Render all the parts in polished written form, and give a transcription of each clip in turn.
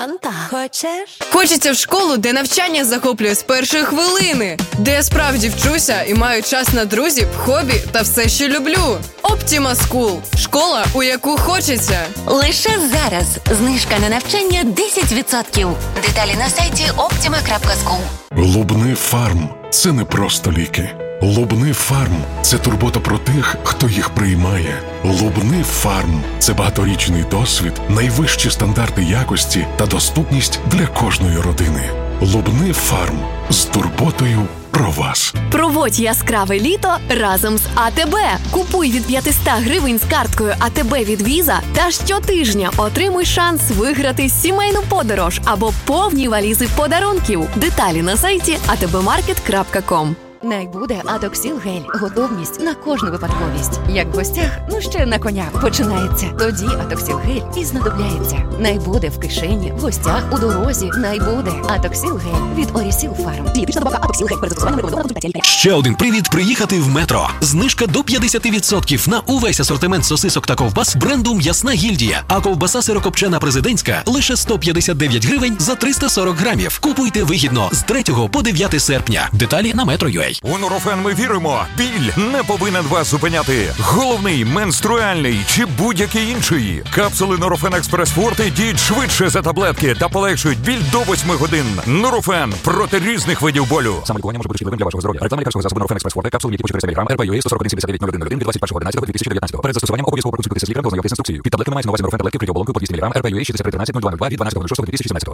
Фанта. Хочеш? Хочеться в школу, де навчання захоплює з першої хвилини, де я справді вчуся і маю час на друзів, хобі та все, що люблю. Optima School – школа, у яку хочеться. Лише зараз. Знижка на навчання 10%. Деталі на сайті optima.school. Лубни Фарм – це не просто ліки. Лубни Фарм – це турбота про тих, хто їх приймає. Лубни Фарм – це багаторічний досвід, найвищі стандарти якості та доступність для кожної родини. Лубни Фарм – з турботою про вас. Проводь яскраве літо разом з АТБ. Купуй від 500 гривень з карткою АТБ від Віза та щотижня отримуй шанс виграти сімейну подорож або повні валізи подарунків. Деталі на сайті atbmarket.com. Найбуде Атоксіл гель. Готовність на кожну випадковість. Як в гостях, ще на коня починається. Тоді Атоксіл гель і знадобляється. Найбуде в кишені, в гостях, у дорозі. Найбуде Атоксіл гель від Орісіл Фарм. Дієтична добавка Атоксіл гель. Перед застосуванням рекомендовано консультація лікаря. Ще один привід приїхати в Метро. Знижка до 50% на увесь асортимент сосисок та ковбас бренду «М'ясна гільдія». А ковбаса сирокопчена президентська лише 159 гривень за 340 грамів. Купуйте вигідно з 3 по 9 серпня. Деталі на Metro.ua. У Нурофен ми віримо. Біль не повинен вас зупиняти. Головний, менструальний чи будь-який інший. Капсули Нурофен Експрес Форте діють швидше за таблетки та полегшують біль до 8 годин. Нурофен проти різних видів болю. Саме лікування може бути шкідливим для вашого здоров'я. Реклама лікарського засобу Нурофен Експрес Форте. Капсули, які по 400 мг. РП-ЮА 141-79-01 від 21.11.2019. Перед застосуванням обов'язково проконсультуйтеся з лікарем та ознайомтесь з інструкцією. Під таблетками мається на увазі Нурофен таблетки при оболонку по 200 мг. РП-ЮА 6313-0202 від 12.06.2017.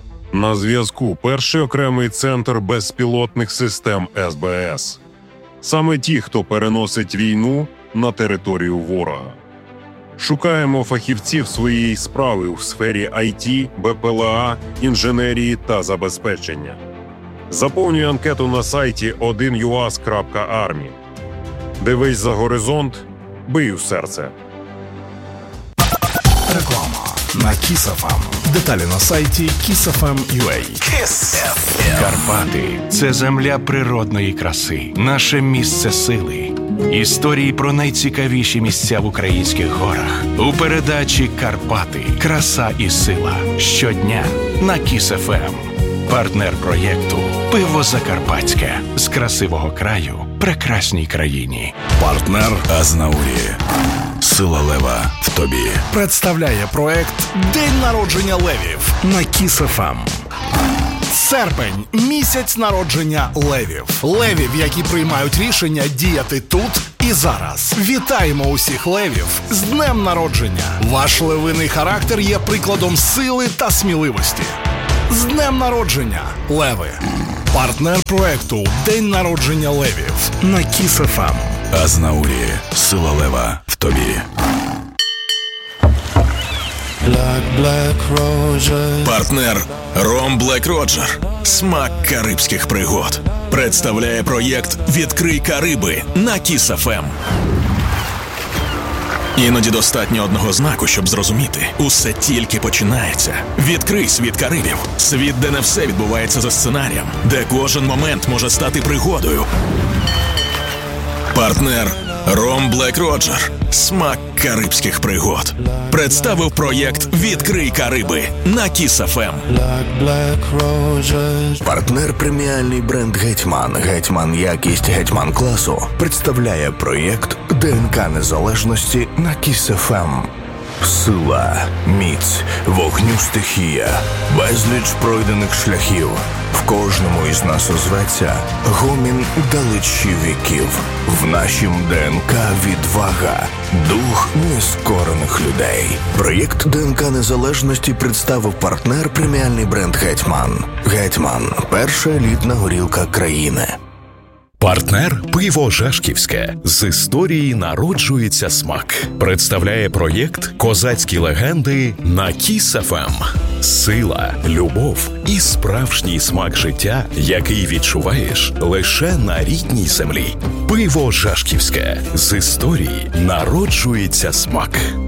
На зв'язку перший окремий центр безпілотних систем СБС. Саме ті, хто переносить війну на територію ворога. Шукаємо фахівців своєї справи у сфері IT, БПЛА, інженерії та забезпечення. Заповнюй анкету на сайті 1uas.army. Дивись за горизонт, бий у серце. Реклама на Kiss FM. Деталі на сайті kissfm.ua. Карпати – це земля природної краси, наше місце сили. Історії про найцікавіші місця в українських горах. У передачі «Карпати. Краса і сила». Щодня на Kiss FM. Партнер проєкту «Пиво Закарпатське». З красивого краю прекрасній країні. Партнер Азнаурі. Сила лева в тобі. Представляє проект «День народження левів» на Kiss FM. Серпень – місяць народження левів. Левів, які приймають рішення діяти тут і зараз. Вітаємо усіх левів з днем народження. Ваш левиний характер є прикладом сили та сміливості. З днем народження, леви! Партнер проекту «День народження левів» на Kiss FM. Азнаурі. Сила лева в тобі. Партнер Ром Блек Роджер. Смак карибських пригод. Представляє проєкт «Відкрий Кариби» на Kiss FM. Іноді достатньо одного знаку, щоб зрозуміти. Усе тільки починається. Відкрий світ Карибів. Світ, де не все відбувається за сценарієм. Де кожен момент може стати пригодою. Партнер Ром Блек Роджер. Смак карибських пригод. Представив проєкт «Відкрий Кариби» на Kiss FM. Партнер преміальний бренд «Гетьман». «Гетьман» якість «Гетьман» класу представляє проєкт «ДНК незалежності» на Kiss FM. Сила, міць, вогню стихія, безліч пройдених шляхів. В кожному із нас озветься гомін далечі віків. В нашім ДНК відвага, дух нескорених людей. Проєкт ДНК незалежності представив партнер преміальний бренд «Гетьман». «Гетьман» – перша елітна горілка країни. Партнер «Пиво Жашківське». З історії народжується смак. Представляє проєкт «Козацькі легенди» на Kiss FM. Сила, любов і справжній смак життя, який відчуваєш лише на рідній землі. Пиво Жашківське. З історії народжується смак.